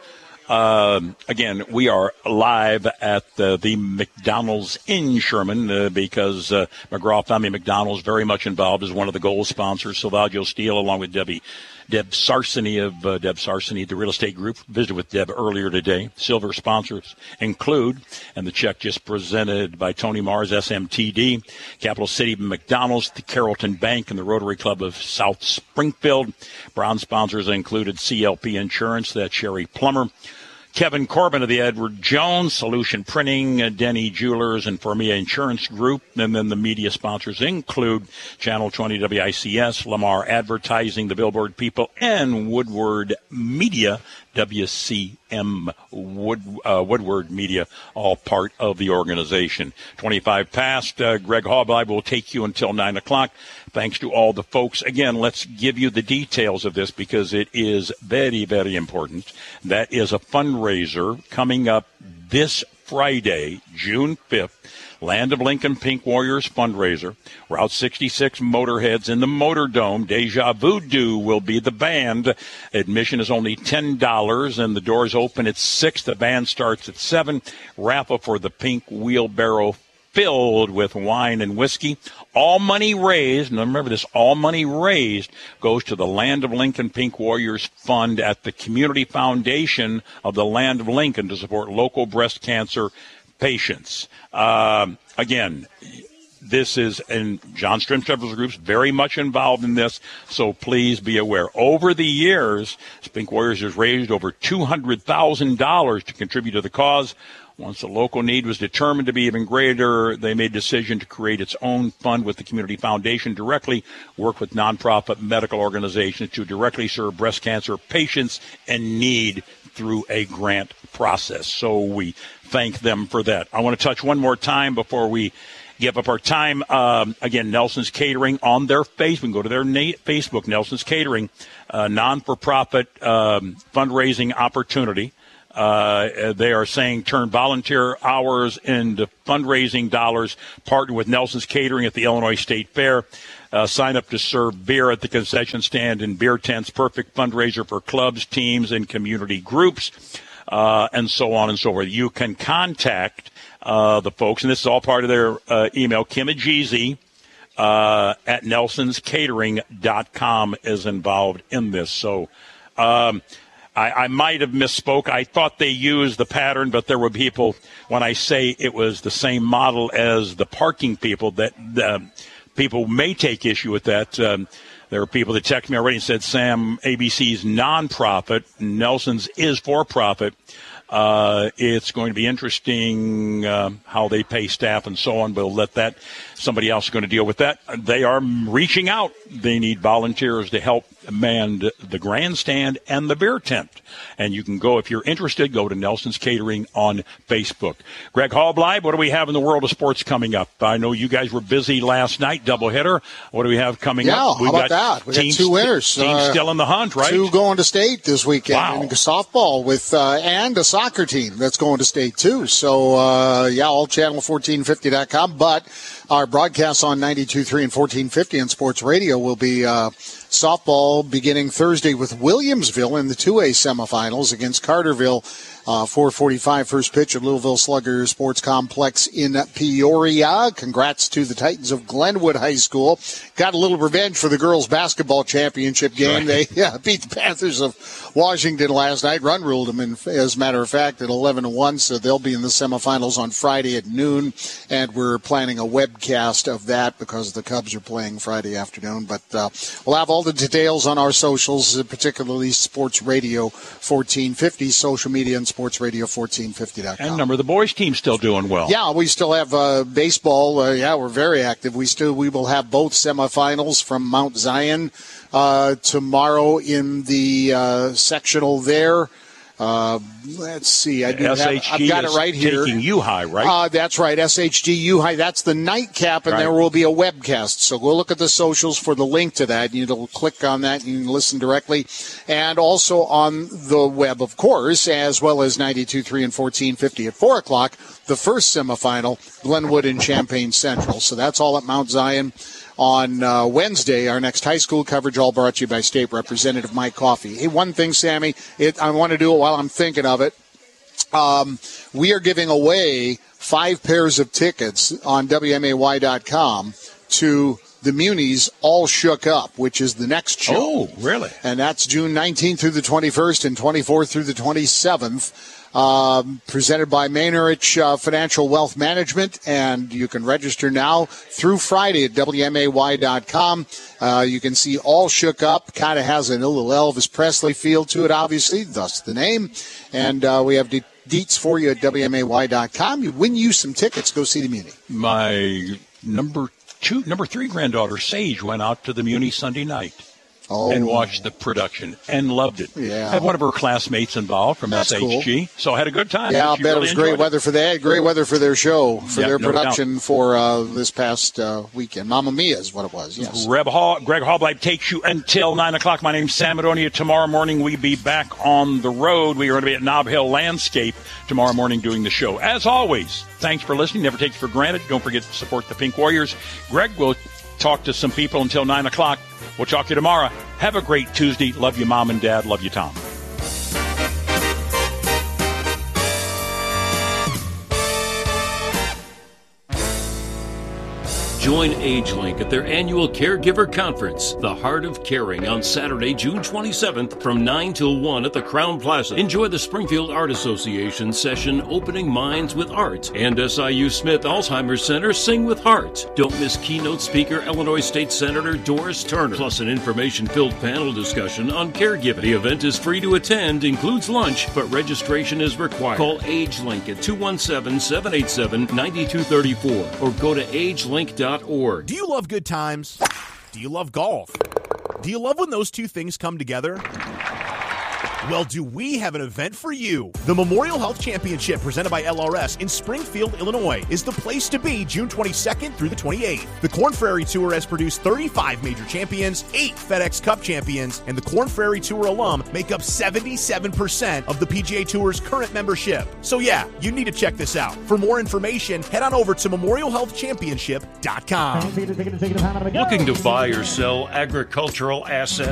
Again, we are live at the McDonald's in Sherman because McGraw family McDonald's very much involved as one of the gold sponsors. Silvaggio Steel, along with Deb Sarseny of Deb Sarseny, the real estate group. Visited with Deb earlier today. Silver sponsors include, and the check just presented by Tony Mars, SMTD, Capital City McDonald's, the Carrollton Bank, and the Rotary Club of South Springfield. Bronze sponsors included CLP Insurance, that's Sherry Plummer, Kevin Corbin of the Edward Jones, Solution Printing, Denny Jewelers, and Formia Insurance Group. And then the media sponsors include Channel 20 WICS, Lamar Advertising, the Billboard People, and Woodward Media, WCM Woodward Media, all part of the organization. 25 past. Greg Hallbleib will take you until 9 o'clock. Thanks to all the folks. Again, let's give you the details of this because it is very, very important. That is a fundraiser coming up this Friday, June 5th. Land of Lincoln Pink Warriors fundraiser. Route 66 Motorheads in the Motordome. Deja Voodoo will be the band. Admission is only $10, and the doors open at 6. The band starts at 7. Raffle for the pink wheelbarrow filled with wine and whiskey. All money raised, and remember this, all money raised goes to the Land of Lincoln Pink Warriors Fund at the Community Foundation of the Land of Lincoln to support local breast cancer patients. Again, this is, and John Strimshev's group's very much involved in this, so please be aware. Over the years, Pink Warriors has raised over $200,000 to contribute to the cause. Once the local need was determined to be even greater, they made a decision to create its own fund with the Community Foundation, directly work with nonprofit medical organizations to directly serve breast cancer patients in need through a grant process. So we thank them for that. I want to touch one more time before we give up our time. Again, Nelson's Catering on their face. We can go to their Facebook, Nelson's Catering, non-for-profit fundraising opportunity. They are saying turn volunteer hours into fundraising dollars. Partner with Nelson's Catering at the Illinois State Fair. Sign up to serve beer at the concession stand and beer tents. Perfect fundraiser for clubs, teams, and community groups, and so on and so forth. You can contact the folks, and this is all part of their email. Kim Ajeezy at nelsonscatering.com is involved in this. So I might have misspoke. I thought they used the pattern, but there were people, when I say it was the same model as the parking people, that people may take issue with that. There are people that texted me already and said, Sam, ABC's nonprofit, Nelson's is for-profit. It's going to be interesting how they pay staff and so on. We'll let that, somebody else is going to deal with that. They are reaching out. They need volunteers to help man the grandstand and the beer tent. And you can go, if you're interested, go to Nelson's Catering on Facebook. Greg Hallbleib, what do we have in the world of sports coming up? I know you guys were busy last night, doubleheader. What do we have coming up? How about that? We got two winners. Teams still in the hunt, right? Two going to state this weekend. Wow. In softball with and a soccer team that's going to state too. So, all channel1450.com. But our broadcasts on 92.3 and 1450 and Sports Radio will be softball beginning Thursday with Williamsville in the 2A semifinals against Carterville. 4:45 first pitch at Louisville Slugger Sports Complex in Peoria. Congrats to the Titans of Glenwood High School. Got a little revenge for the girls basketball championship game. Right. They beat the Panthers of Washington last night. Run ruled them, as a matter of fact, at 11-1. So they'll be in the semifinals on Friday at noon. And we're planning a webcast of that because the Cubs are playing Friday afternoon. But we'll have all the details on our socials, particularly Sports Radio 1450, social media, and sportsradio1450.com. And number of the boys' team still doing well. Yeah, we still have baseball. We're very active. We will have both semifinals from Mount Zion tomorrow in the sectional there. Let's see. I've got it right here. Taking U-High, right? That's right. SHG U-High. That's the nightcap, and there will be a webcast. So go look at the socials for the link to that. You'll click on that, and you can listen directly. And also on the web, of course, as well as 92.3 and 1450 at 4 o'clock, the first semifinal, Glenwood and Champaign Central. So that's all at Mount Zion. On Wednesday, our next high school coverage, all brought to you by State Representative Mike Coffey. Hey, one thing, Sammy, I want to do it while I'm thinking of it. We are giving away 5 pairs of tickets on WMAY.com to the Munis All Shook Up, which is the next show. Oh, really? And that's June 19th through the 21st and 24th through the 27th. Presented by Mainerich Financial Wealth Management, and you can register now through Friday at WMAY.com. You can see All Shook Up. Kind of has a little Elvis Presley feel to it, obviously, thus the name. And we have deets for you at WMAY.com. You win you some tickets. Go see the Muni. My number 3 granddaughter, Sage, went out to the Muni Sunday night. And watched the production and loved it. Yeah. Had one of her classmates involved from SHG, cool. So I had a good time. Yeah, I bet it was great weather for that. Great weather for their show, for their production for this past weekend. Mamma Mia is what it was, yes. Greg Hallbleib takes you until 9 o'clock. My name's Sam Madonia. Tomorrow morning we'll be back on the road. We are going to be at Nob Hill Landscape tomorrow morning doing the show. As always, thanks for listening. Never take it for granted. Don't forget to support the Pink Warriors. Greg will talk to some people until 9 o'clock. We'll talk to you tomorrow. Have a great Tuesday. Love you, Mom and Dad. Love you, Tom. Join AgeLink at their annual Caregiver Conference, The Heart of Caring, on Saturday, June 27th from 9 till 1 at the Crown Plaza. Enjoy the Springfield Art Association session Opening Minds with Art and SIU Smith Alzheimer's Center Sing with Heart. Don't miss keynote speaker Illinois State Senator Doris Turner, plus an information-filled panel discussion on caregiving. The event is free to attend, includes lunch, but registration is required. Call AgeLink at 217-787-9234 or go to agelink.org. Do you love good times? Do you love golf? Do you love when those two things come together? Well, do we have an event for you? The Memorial Health Championship, presented by LRS in Springfield, Illinois, is the place to be June 22nd through the 28th. The Korn Ferry Tour has produced 35 major champions, 8 FedEx Cup champions, and the Korn Ferry Tour alum make up 77% of the PGA Tour's current membership. So yeah, you need to check this out. For more information, head on over to memorialhealthchampionship.com. Looking to buy or sell agricultural assets?